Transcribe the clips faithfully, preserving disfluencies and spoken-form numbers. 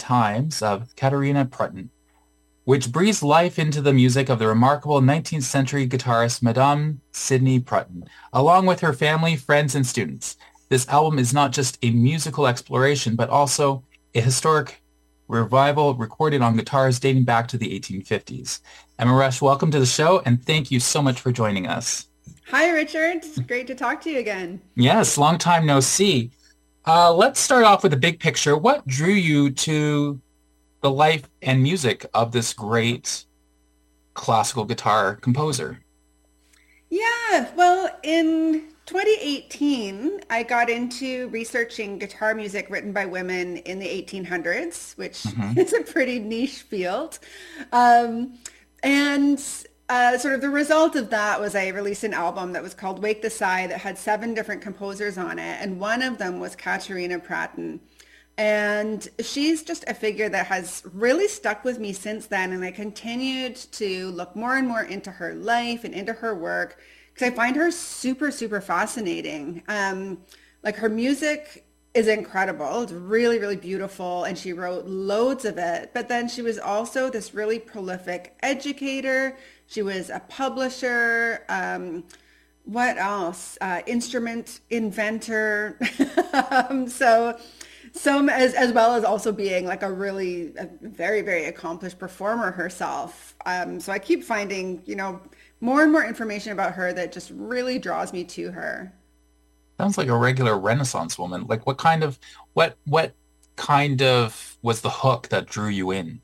Times of Katarina Prutton, which breathes life into the music of the remarkable nineteenth century guitarist Madame Sidney Prutton, along with her family, friends, and students. This album is not just a musical exploration, but also a historic revival recorded on guitars dating back to the eighteen fifties. Emma Rush, welcome to the show, and thank you so much for joining us. Hi, Richard. It's great to talk to you again. Yes, long time no see. Uh, let's start off with the big picture. What drew you to the life and music of this great classical guitar composer? Yeah, well, in twenty eighteen, I got into researching guitar music written by women in the eighteen hundreds, which Mm-hmm. is a pretty niche field. Um, and uh, sort of the result of that was I released an album that was called Wake the Sigh that had seven different composers on it. And one of them was Katarina Prutton. And she's just a figure that has really stuck with me since then. And I continued to look more and more into her life and into her work because I find her super, super fascinating. Um, like her music is incredible. It's really, really beautiful. And she wrote loads of it. But then she was also this really prolific educator. She was a publisher. Um, what else? Uh, instrument inventor. um, so some as as well as also being like a really a very, very accomplished performer herself. Um, so I keep finding, you know, more and more information about her that just really draws me to her. Sounds like a regular Renaissance woman. Like what kind of what what kind of was the hook that drew you in?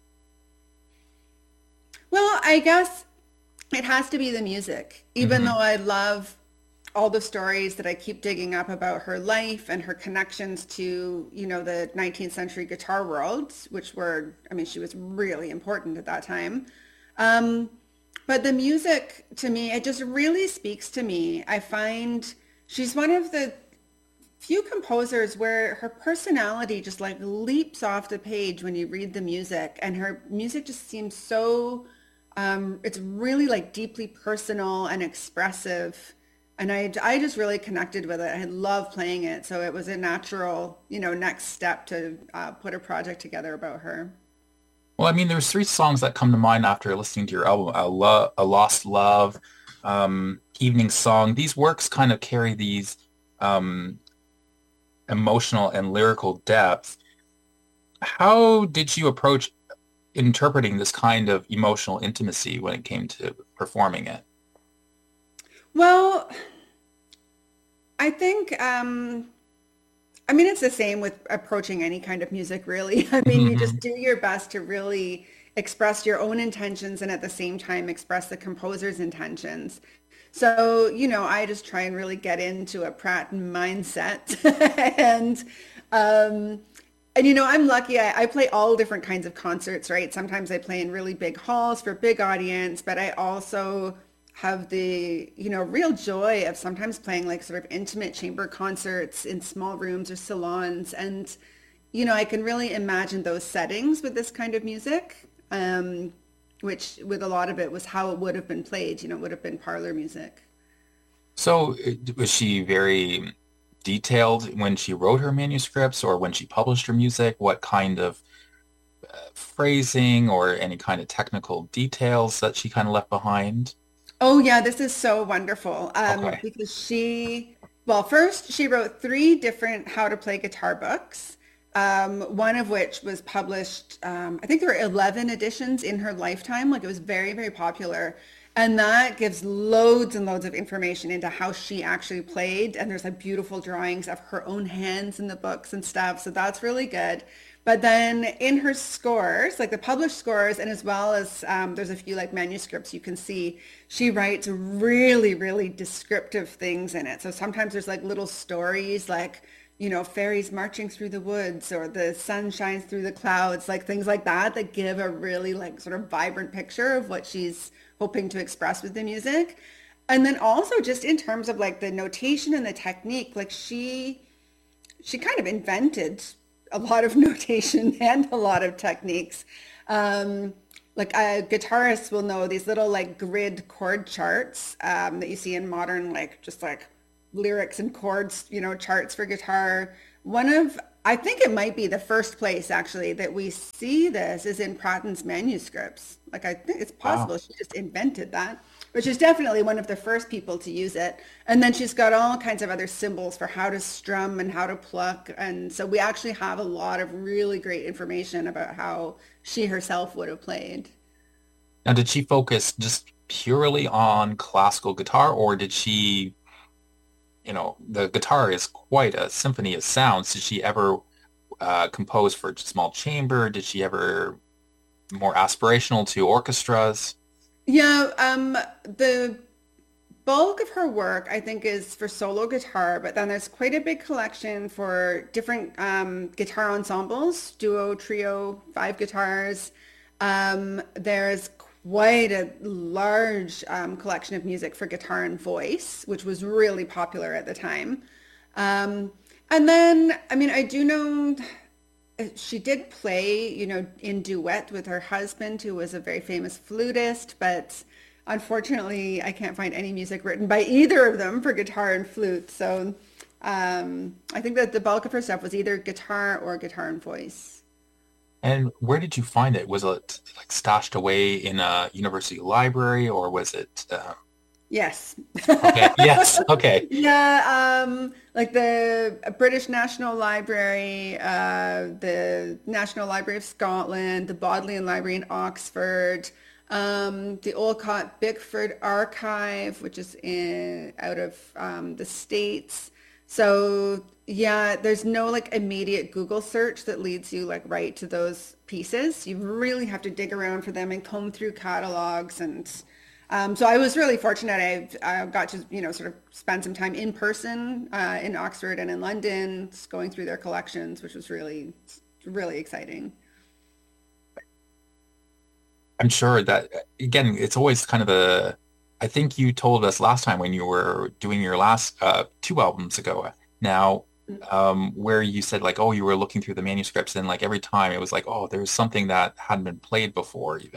Well, I guess it has to be the music, even Hmm. though I love all the stories that I keep digging up about her life and her connections to, you know, the nineteenth century guitar world, which were, I mean, she was really important at that time. Um, but the music to me, it just really speaks to me. I find she's one of the few composers where her personality just like leaps off the page when you read the music, and her music just seems so um, it's really like deeply personal and expressive. And I, I just really connected with it. I love playing it. So it was a natural, you know, next step to uh, put a project together about her. Well, I mean, there's three songs that come to mind after listening to your album: "A, Lo- A Lost Love," um, "Evening Song." These works kind of carry these um, emotional and lyrical depth. How did you approach interpreting this kind of emotional intimacy when it came to performing it? Well, I think, um, I mean, it's the same with approaching any kind of music, really. I mean, you just do your best to really express your own intentions and at the same time express the composer's intentions. So, you know, I just try and really get into a Pratt mindset. and, um, and, you know, I'm lucky. I, I play all different kinds of concerts, right? Sometimes I play in really big halls for big audience, but I also have the, you know, real joy of sometimes playing like sort of intimate chamber concerts in small rooms or salons. And, you know, I can really imagine those settings with this kind of music, um, which with a lot of it was how it would have been played, you know, it would have been parlor music. So uh, was she very detailed when she wrote her manuscripts or when she published her music? What kind of uh, phrasing or any kind of technical details that she kind of left behind? Oh yeah, this is so wonderful. Um, Okay. because she, well, first she wrote three different how to play guitar books. Um, one of which was published, um, I think there were eleven editions in her lifetime. Like it was very, very popular. And that gives loads and loads of information into how she actually played. And there's like beautiful drawings of her own hands in the books and stuff. So that's really good. But then in her scores, like the published scores, and as well as um, there's a few like manuscripts you can see, she writes really, really descriptive things in it. So sometimes there's like little stories like, you know, fairies marching through the woods or the sun shines through the clouds, like things like that that give a really like sort of vibrant picture of what she's hoping to express with the music. And then also just in terms of like the notation and the technique, like she she kind of invented a lot of notation and a lot of techniques. Um, like uh, guitarists will know these little like grid chord charts um, that you see in modern like just like lyrics and chords, you know, charts for guitar. One of I think it might be the first place actually that we see this is in Pratten's manuscripts. Like I think it's Wow. possible she just invented that, but she's definitely one of the first people to use it. And then she's got all kinds of other symbols for how to strum and how to pluck. And so we actually have a lot of really great information about how she herself would have played. Now, did she focus just purely on classical guitar, or did she, you know, the guitar is quite a symphony of sounds. Did she ever uh, compose for small chamber? Did she ever more aspirational to orchestras? Yeah, um, the bulk of her work, I think, is for solo guitar, but then there's quite a big collection for different um, guitar ensembles, duo, trio, five guitars. Um, there's quite a large um, collection of music for guitar and voice, which was really popular at the time. Um, and then, I mean, I do know uh, she did play, you know, in duet with her husband, who was a very famous flutist, but unfortunately, I can't find any music written by either of them for guitar and flute. So um, I think that the bulk of her stuff was either guitar or guitar and voice. And where did you find it? Was it like stashed away in a university library, or was it? Uh, Yes. okay, yes, okay. Yeah, um, like the British National Library, uh, the National Library of Scotland, the Bodleian Library in Oxford, um, the Olcott Bickford Archive, which is in out of um, the States. So yeah, there's no like immediate Google search that leads you like right to those pieces. You really have to dig around for them and comb through catalogs and um, so I was really fortunate. I, I got to, you know, sort of spend some time in person uh, in Oxford and in London, just going through their collections, which was really, really exciting. I'm sure that again, it's always kind of a. I think you told us last time when you were doing your last uh, two albums ago. Now, um, where you said like, oh, you were looking through the manuscripts, and like every time it was like, oh, there's something that hadn't been played before, even.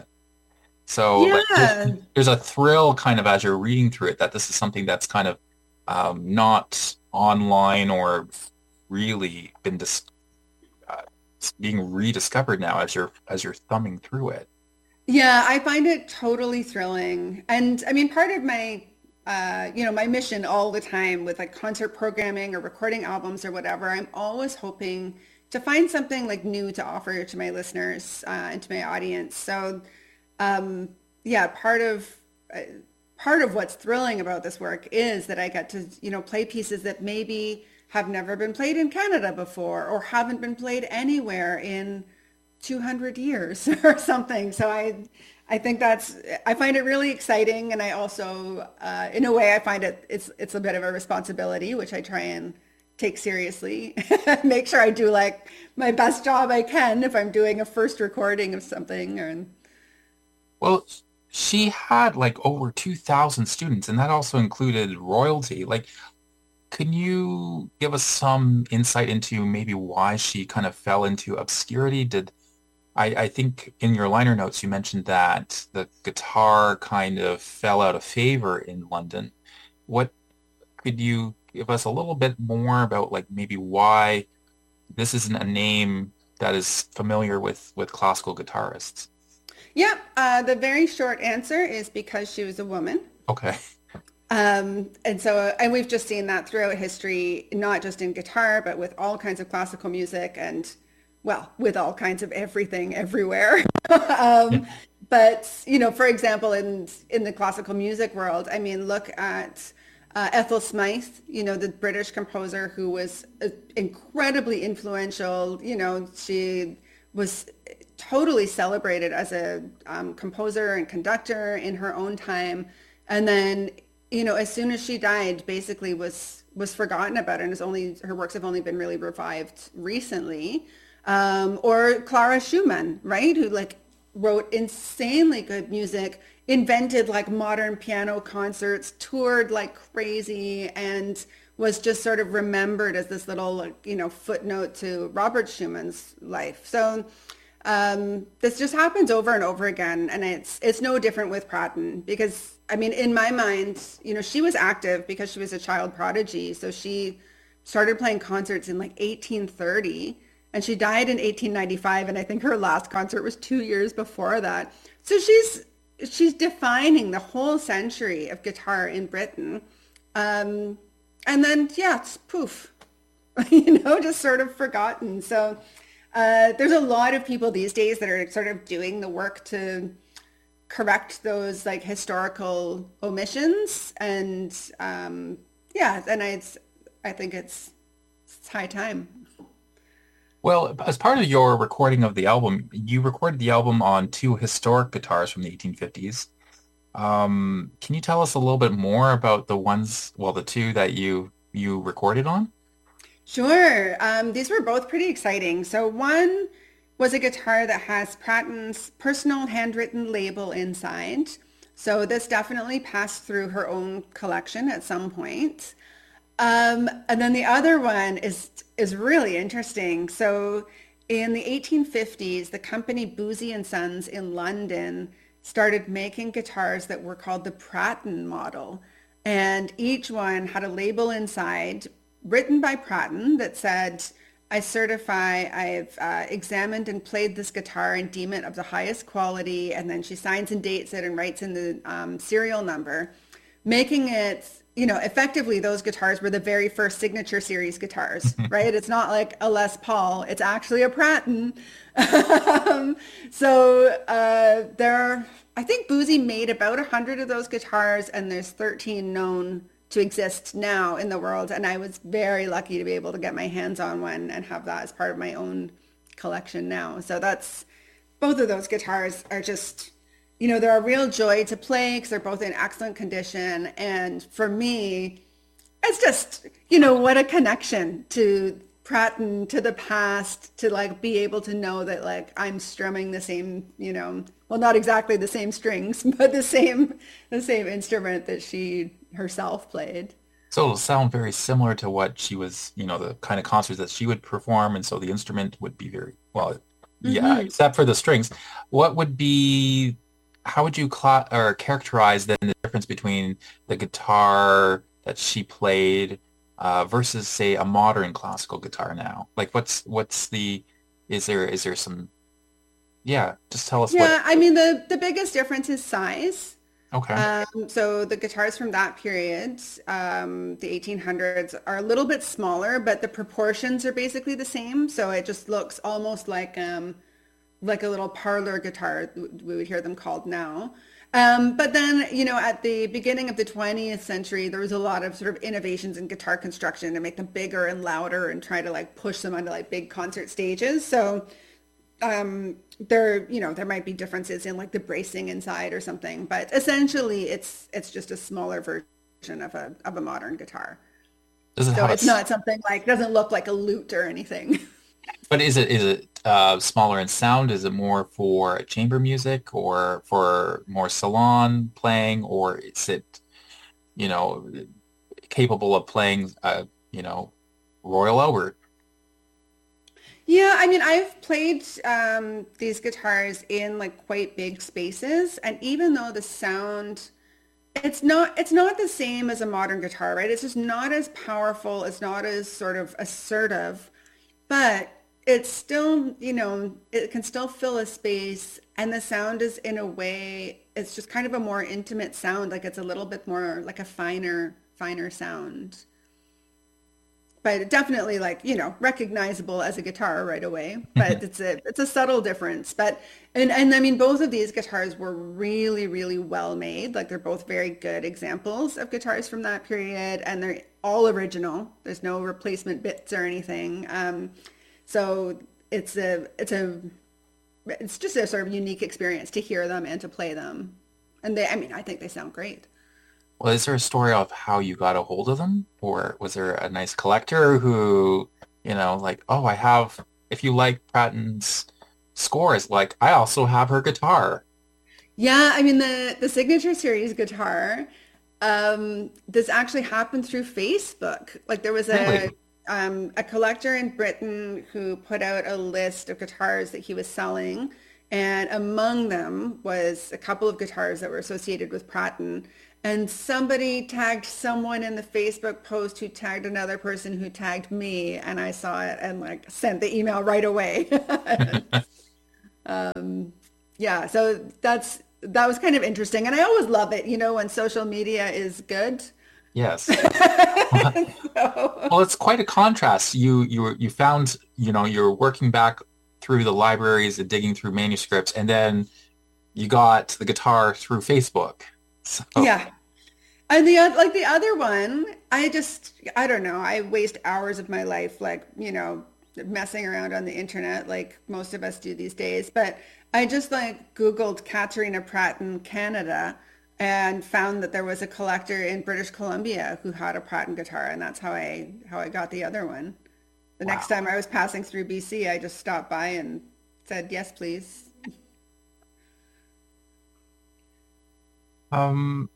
So like, there's Yeah, there's a thrill kind of as you're reading through it that this is something that's kind of um, not online or really been dis uh, being rediscovered now as you're as you're thumbing through it. yeah, I find it totally thrilling. And I mean, part of my, uh, you know, my mission all the time with like concert programming or recording albums or whatever, I'm always hoping to find something like new to offer to my listeners uh, and to my audience. So um, yeah, part of uh, part of what's thrilling about this work is that I get to, you know, play pieces that maybe have never been played in Canada before or haven't been played anywhere in two hundred years or something. So I I think that's I find it really exciting and I also uh, in a way I find it it's it's a bit of a responsibility which I try and take seriously. Make sure I do like my best job I can if I'm doing a first recording of something or Well, she had like over two thousand students, and that also included royalty. Like, can you give us some insight into maybe why she kind of fell into obscurity? Did I, I think in your liner notes you mentioned that the guitar kind of fell out of favor in London. What could you give us a little bit more about like maybe why this isn't a name that is familiar with with classical guitarists? yeah, uh, the very short answer is because she was a woman. Okay. Um, and so, and we've just seen that throughout history, not just in guitar, but with all kinds of classical music and, well, with all kinds of everything everywhere. Yeah. um, but, you know, for example, in in the classical music world, I mean, look at uh, Ethel Smythe, you know, the British composer who was uh, incredibly influential. You know, she was totally celebrated as a um, composer and conductor in her own time. And then, you know, as soon as she died, basically was was forgotten about and is only her works have only been really revived recently. Um, or Clara Schumann, right, who like wrote insanely good music, invented like modern piano concerts, toured like crazy, and was just sort of remembered as this little like, you know, footnote to Robert Schumann's life. So um, this just happens over and over again, and it's it's no different with Pratton because I mean, in my mind, you know, she was active because she was a child prodigy, so she started playing concerts in like eighteen thirty, and she died in eighteen ninety-five, and I think her last concert was two years before that. So she's she's defining the whole century of guitar in Britain. Um, and then, yeah, it's poof, you know, just sort of forgotten. So uh, there's a lot of people these days that are sort of doing the work to correct those like historical omissions. And um, yeah, and I, it's, I think it's, it's high time. Well, as part of your recording of the album, you recorded the album on two historic guitars from the eighteen fifties. Um, can you tell us a little bit more about the ones, well, the two that you you recorded on? Sure. Um, these were both pretty exciting. So one was a guitar that has Pratton's personal handwritten label inside. So this definitely passed through her own collection at some point. Um, and then the other one is is really interesting. So in the eighteen fifties, the company Boosey and Sons in London started making guitars that were called the Pratton model. And each one had a label inside written by Pratton that said, I certify I've uh, examined and played this guitar and deem it of the highest quality. And then she signs and dates it and writes in the um, serial number, making it, you know, effectively those guitars were the very first signature series guitars, right? It's not like a Les Paul, it's actually a Pratton. um, so uh, there, I think Boosey made about a hundred of those guitars, and there's thirteen known to exist now in the world. And I was very lucky to be able to get my hands on one and have that as part of my own collection now. So that's, both of those guitars are just, you know, they're a real joy to play because they're both in excellent condition. And for me, it's just, you know, what a connection to Pratton, to the past, to like be able to know that like I'm strumming the same, you know, well, not exactly the same strings, but the same, the same instrument that she herself played. So it'll sound very similar to what she was, you know, the kind of concerts that she would perform, and so the instrument would be very, well, yeah, Mm-hmm. except for the strings. What would be, how would you cla or characterize then the difference between the guitar that she played uh, versus, say, a modern classical guitar now? Like, what's what's the, is there is there some, yeah, just tell us what, Yeah, I mean, the, the biggest difference is size. okay. Um, so the guitars from that period, um, the eighteen hundreds, are a little bit smaller, but the proportions are basically the same. So it just looks almost like um, like a little parlor guitar, we would hear them called now. Um, but then, you know, at the beginning of the twentieth century, there was a lot of sort of innovations in guitar construction to make them bigger and louder and try to like push them onto like big concert stages. So um, there, you know, there might be differences in like the bracing inside or something, but essentially it's it's just a smaller version of a of a modern guitar. Does it So have a, it's not something like, doesn't look like a lute or anything. but is it is it uh, smaller in sound? Is it more for chamber music or for more salon playing, or is it, you know, capable of playing, uh, you know, Royal Albert? Yeah, I mean, I've played um, these guitars in like quite big spaces, and even though the sound, it's not it's not the same as a modern guitar, right? It's just not as powerful, it's not as sort of assertive, but it's still, you know, it can still fill a space, and the sound is in a way, it's just kind of a more intimate sound, like it's a little bit more like a finer, finer sound. But definitely like, you know, recognizable as a guitar right away. But it's a it's a subtle difference. But and and I mean both of these guitars were really, really well made. Like they're both very good examples of guitars from that period, and they're all original. There's no replacement bits or anything. Um, so it's a it's a it's just a sort of unique experience to hear them and to play them. And they, I mean, I think they sound great. Well, is there a story of how you got a hold of them? Or was there a nice collector who, you know, like, oh, I have, if you like Pratton's scores, like, I also have her guitar. Yeah, I mean the the signature series guitar, um, this actually happened through Facebook. Like there was a Really? um, a collector in Britain who put out a list of guitars that he was selling, And among them was a couple of guitars that were associated with Pratton. And somebody tagged someone in the Facebook post who tagged another person who tagged me, and I saw it and like sent the email right away. Um, yeah, so that's that was kind of interesting. And I always love it, you know, when social media is good. Yes. So, Well, it's quite a contrast. You you were you found, you know, you're working back through the libraries and digging through manuscripts, and then you got the guitar through Facebook. So, yeah. And the oth- like the other one, I just I don't know. I waste hours of my life like, you know, messing around on the internet like most of us do these days. But I just like Googled Katarina Pratton Canada and found that there was a collector in British Columbia who had a Pratton guitar, and that's how I how I got the other one. The next wow. time I was passing through B C, I just stopped by and said, "Yes, please." Um,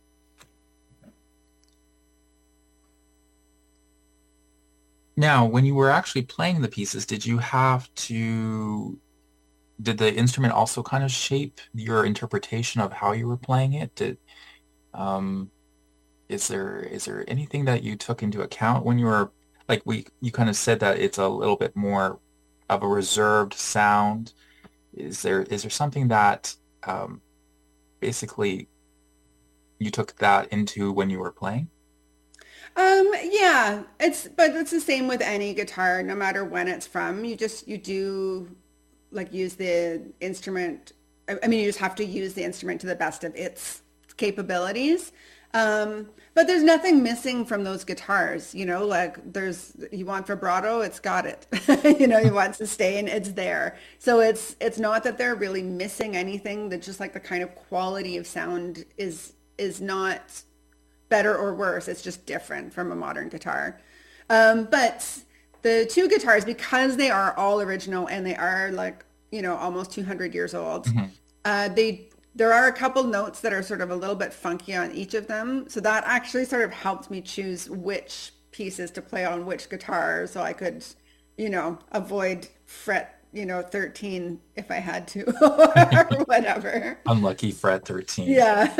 Now, when you were actually playing the pieces, did you have to, did the instrument also kind of shape your interpretation of how you were playing it? Did, um, is there is there anything that you took into account when you were, like we you kind of said that it's a little bit more of a reserved sound. Is there is there something that um, basically you took that into when you were playing? Um, yeah, it's but it's the same with any guitar, no matter when it's from. You just you do like use the instrument. I, I mean, you just have to use the instrument to the best of its capabilities. Um, but there's nothing missing from those guitars, you know, like there's you want vibrato, it's got it. You know, you want sustain, it's there. So it's it's not that they're really missing anything. That just like the kind of quality of sound is is not better or worse. It's just different from a modern guitar. Um, but the two guitars, because they are all original and they are like, you know, almost two hundred years old, Mhm. uh, they there are a couple notes that are sort of a little bit funky on each of them. So that actually sort of helped me choose which pieces to play on which guitar so I could, you know, avoid fret, you know, thirteen if I had to or whatever. Unlucky fret thirteen. Yeah.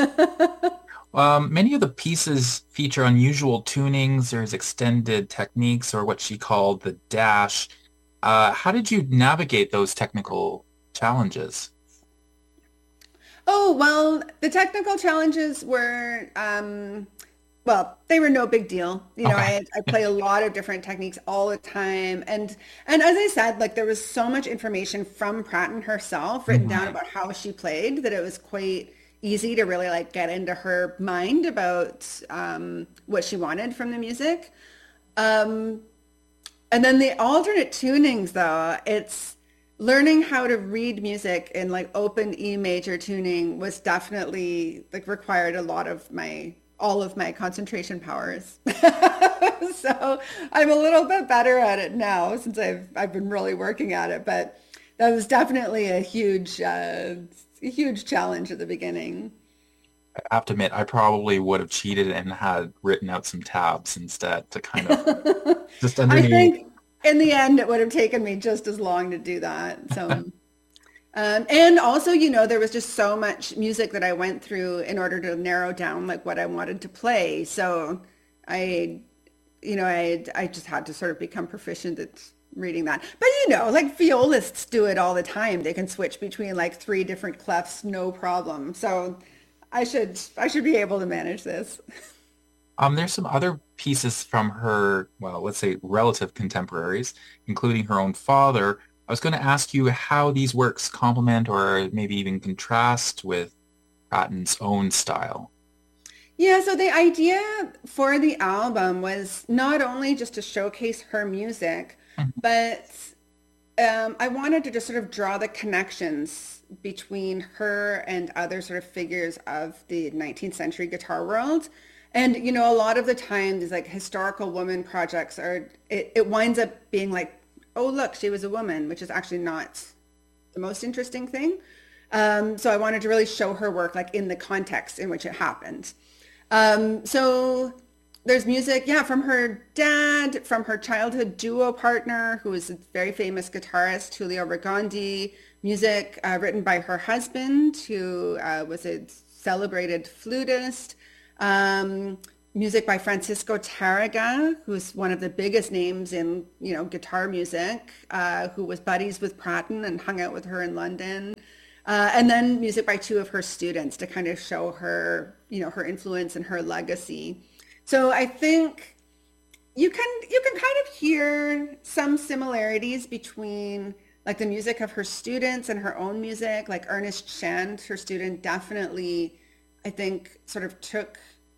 Um, many of the pieces feature unusual tunings. There's extended techniques, or what she called the dash. Uh, how did you navigate those technical challenges? Oh, well, the technical challenges were, um, well, they were no big deal. You know, Okay. I, I play a lot of different techniques all the time. And, and as I said, like there was so much information from Pratton herself written down Mhm. about how she played that it was quite easy to really like get into her mind about um, what she wanted from the music. Um, and then the alternate tunings, though, it's learning how to read music in like open E major tuning was definitely like required a lot of my all of my concentration powers. So I'm a little bit better at it now since I've I've been really working at it, but that was definitely a huge uh, a huge challenge at the beginning. I have to admit, I probably would have cheated and had written out some tabs instead to kind of just I underneath. think in the end it would have taken me just as long to do that. So, um, and also, you know, there was just so much music that I went through in order to narrow down like what I wanted to play. So I, you know, I I just had to sort of become proficient at reading that. But you know, like violists do it all the time. They can switch between like three different clefs, no problem. So I should I should be able to manage this. Um, there's some other pieces from her, well, let's say relative contemporaries, including her own father. I was going to ask you how these works complement or maybe even contrast with Patton's own style. Yeah, so the idea for the album was not only just to showcase her music, Mhm. but um, I wanted to just sort of draw the connections between her and other sort of figures of the nineteenth century guitar world. And, you know, a lot of the time, these like historical woman projects are, it, it winds up being like, oh, look, she was a woman, which is actually not the most interesting thing. Um, so I wanted to really show her work like in the context in which it happened. Um, so there's music, yeah, from her dad, from her childhood duo partner, who is a very famous guitarist, Julio Regondi. Music uh, written by her husband, who uh, was a celebrated flutist. Um, music by Francisco Tárrega, who's one of the biggest names in, you know, guitar music, uh, who was buddies with Pratton and hung out with her in London. Uh, and then music by two of her students to kind of show her, you know, her influence and her legacy. So I think you can you can kind of hear some similarities between like the music of her students and her own music. Like Ernest Shand, her student, definitely, I think, sort of took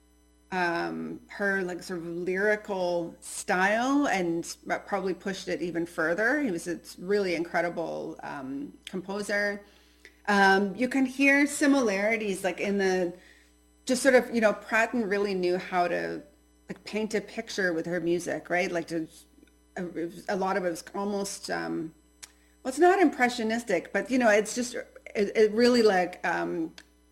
um, her like sort of lyrical style and probably pushed it even further. He was a really incredible um, composer. Um, you can hear similarities like in the just sort of, you know, Pratton really knew how to like paint a picture with her music, right? Like to, a, a lot of it was almost, um, well, it's not impressionistic, but you know, it's just, it, it really like um,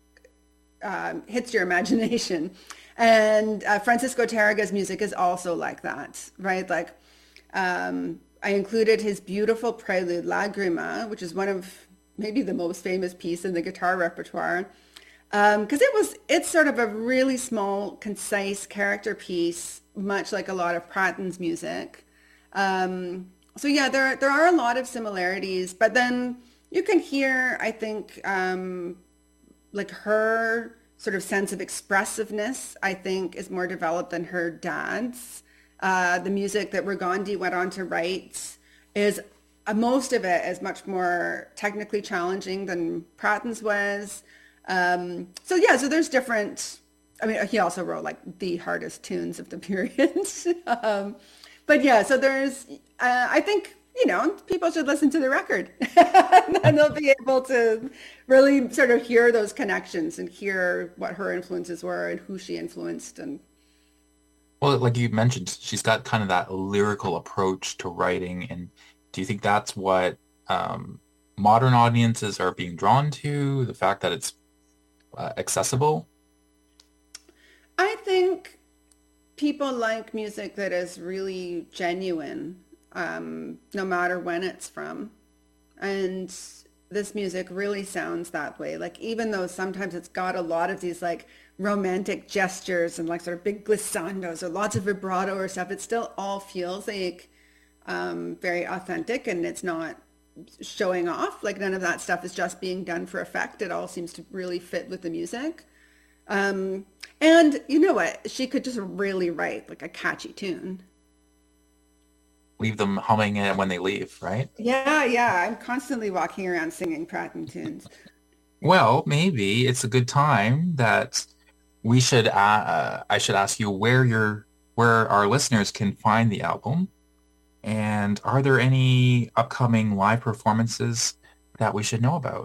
uh, hits your imagination. And uh, Francisco Tárrega's music is also like that, right? Like um, I included his beautiful prelude, Lagrima, which is one of maybe the most famous piece in the guitar repertoire. Um, because it was, it's sort of a really small, concise character piece, much like a lot of Pratton's music. Um, so yeah, there there are a lot of similarities, but then you can hear, I think, um, like her sort of sense of expressiveness, I think, is more developed than her dad's. Uh, the music that Regondi went on to write is, uh, most of it is much more technically challenging than Pratton's was. Um, so yeah, so there's different, I mean, he also wrote like the hardest tunes of the period. um, but yeah, so there's, uh, I think, you know, people should listen to the record and they'll be able to really sort of hear those connections and hear what her influences were and who she influenced. And Well, like you mentioned, she's got kind of that lyrical approach to writing. And do you think that's what um, modern audiences are being drawn to? The fact that it's uh, accessible? I think people like music that is really genuine, um, no matter when it's from. And this music really sounds that way. Like even though sometimes it's got a lot of these like romantic gestures and like sort of big glissandos or lots of vibrato or stuff, it still all feels like um, very authentic and it's not showing off. Like none of that stuff is just being done for effect. It all seems to really fit with the music. Um, and you know what? She could just really write like a catchy tune. Leave them humming it when they leave, right? Yeah, yeah. I'm constantly walking around singing Pratton tunes. Well, maybe it's a good time that we should, uh, uh, I should ask you where your, where our listeners can find the album. And are there any upcoming live performances that we should know about?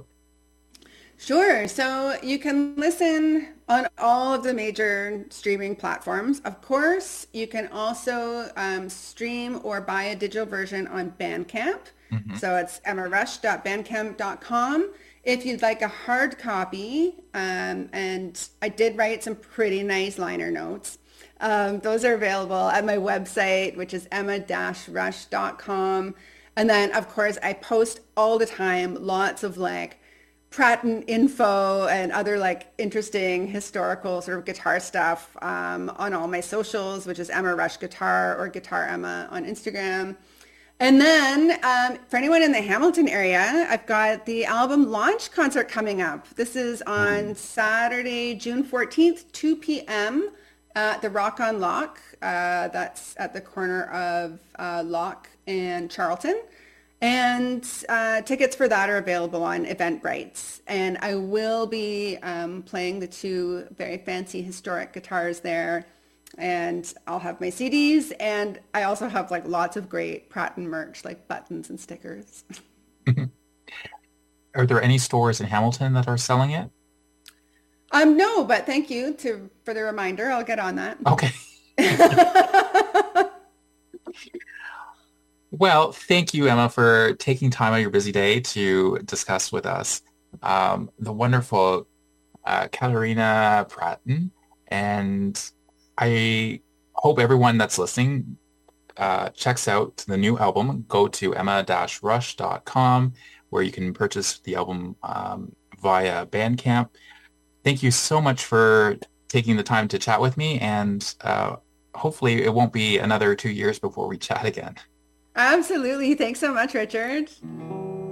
Sure. So you can listen on all of the major streaming platforms. Of course, you can also um, stream or buy a digital version on Bandcamp. Mm-hmm. So it's emma rush dot bandcamp dot com. If you'd like a hard copy, um, and I did write some pretty nice liner notes. Um, those are available at my website, which is emma dash rush dot com. And then, of course, I post all the time lots of like Pratton info and other like interesting historical sort of guitar stuff um, on all my socials, which is Emma Rush Guitar or Guitar Emma on Instagram. And then um, for anyone in the Hamilton area, I've got the album launch concert coming up. This is on Saturday, June fourteenth, two p.m. at the Rock on Lock. Uh, that's at the corner of uh, Lock and Charlton. And uh, tickets for that are available on Eventbrite. And I will be um, playing the two very fancy historic guitars there. And I'll have my C Ds. And I also have like lots of great Pratton merch, like buttons and stickers. Are there any stores in Hamilton that are selling it? Um, no, but thank you to for the reminder. I'll get on that. Okay. Well, thank you, Emma, for taking time out of your busy day to discuss with us um, the wonderful uh, Katharina Pratton. And I hope everyone that's listening uh, checks out the new album. Go to emma dash rush dot com where you can purchase the album um, via Bandcamp. Thank you so much for taking the time to chat with me, and uh, hopefully it won't be another two years before we chat again. Absolutely. Thanks so much, Richard.